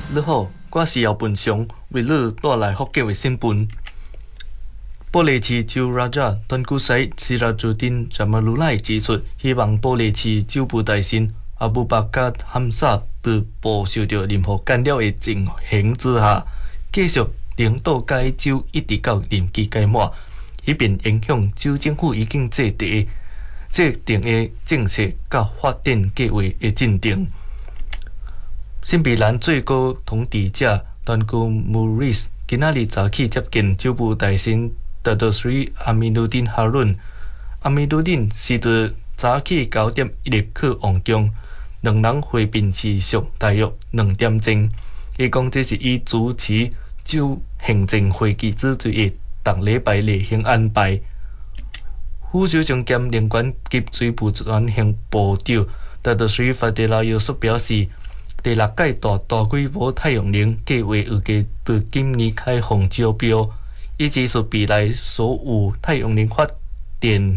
你好，我是姚本雄，为你带来福建的新闻。玻璃市州拉扎敦古西西拉朱丁扎马鲁赖指出，希望玻璃市州部大臣阿布巴卡罕萨在不受到任何干扰的情形之下，继续领导该州一直到任期届满，以便影响州政府已经制定的政策甲发展计划的进程。新北兰最高统治者敦古穆瑞斯今仔日早起接见州部大臣达多斯阿米努丁哈伦。阿米努丁是在早起9:1去王宫，两人会面持续大约2点钟。伊讲这是伊主持州行政会议之最的逐礼拜例行安排。副首相兼能源及水部专项部长达多斯法迪拉约束表示，第6届大规模太阳能计划预计在今年开放招标。伊指出，未来所有太阳能发电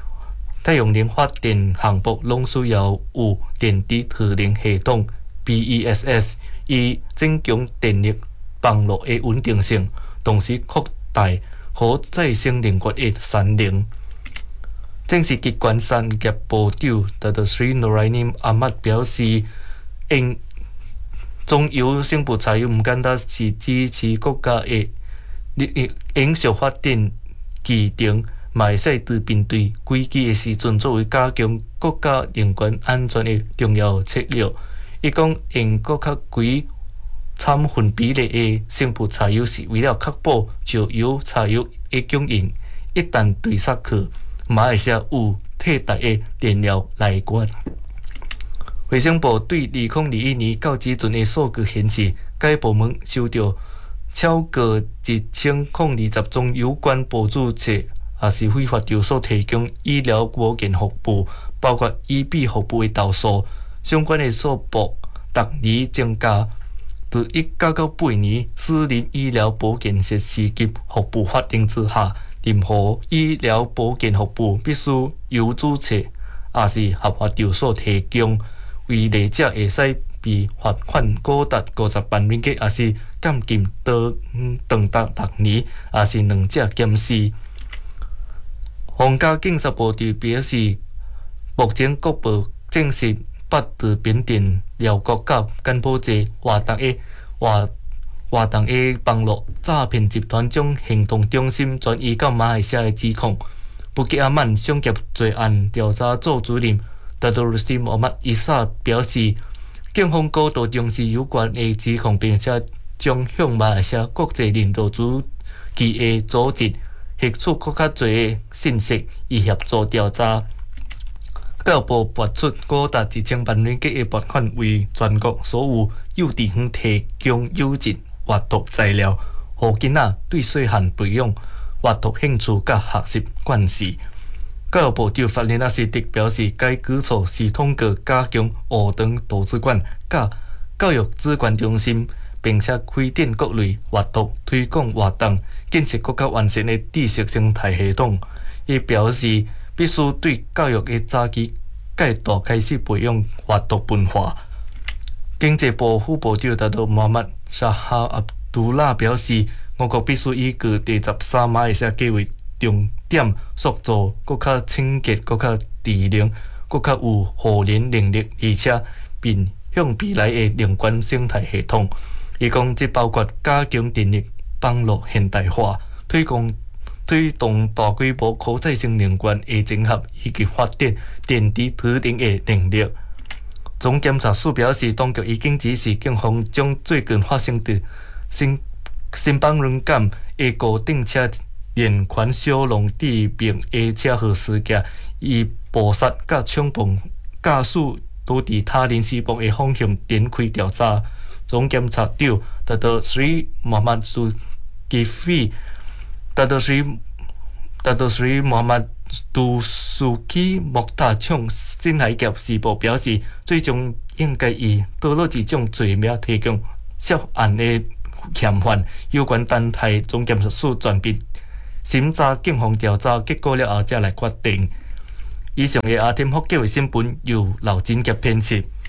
项目拢需要有电池特能系统 BESS， 以增强电力网络的稳定性，同时扩大可再生能源的产能。正是机关产业部长达多斯诺莱尼阿麦表示，中油省部采用唔简单是支持国家的永续发展议程，嘛会使在面对危机的时阵，作为加强国家能源安全的重要策略。伊讲，用搁较高产分比例的省部柴油是为了确保石油柴油的供应一旦对煞去，嘛会使有替代的燃料来源。卫生部对2021年到之前的数据显示，该部门收到超过1020宗有关补助册也是非法场所提供医疗保健服务，包括医庇服务的投诉，相关的数目逐年增加。自1998年私人医疗保健设施及服务法令之下，任何医疗保健服务必须由注册也是合法场所提供。违例者会使被罚款高达50万元，也是监禁长达6年，也是2者监视。皇家警察部长表示，目前国部证实8在缅甸、寮国甲柬埔寨活动的网络诈骗集团将行动中心转移到马来西亚的指控。布吉阿曼商业罪案调查组主任达多斯莫麦伊萨表示，警方高度重视有关的指控，并且将向马来西亚国际领导主义的组织获取更较多的信息，以协助调查。教育部拨出高达1000万元的拨款，为全国所有幼稚园提供优质阅读材料，让囡仔对细汉培养阅读兴趣甲学习惯势。教育部长法林阿斯迪表示，该举措是通过加强学堂图书馆甲教育资源中心，并且开展各类阅读推广活动，建设更加完善的知识生态系统。伊表示，必须对教育的早期阶段开始培养阅读文化。经济部副部长达多穆罕默沙哈阿杜拉表示，我国必须依据第13马来西亚计划，重点塑造更较清洁、更较智能、更较有互联能力，而且并向未来的能源生态系统。伊讲，这包括加强电力网络现代化，推动大规模可再生能源的整合，以及发展电池特能的能力。总检察署表示，当局已经指示警方将最近发生的新邦轮港的高等车连环小龙致命的车祸事件，以捕杀甲抢磅驾驶导致他人死亡的方向展开调查。总检察长达多斯穆罕默苏基菲达多斯穆罕默杜苏基莫塔向新海峡时报表示，最终应该以多了一种罪名提供涉案的嫌犯。有关单台总检察署全面审查警方调查结果了后，才来决定。以上的阿天福建卫新闻由刘真杰编辑。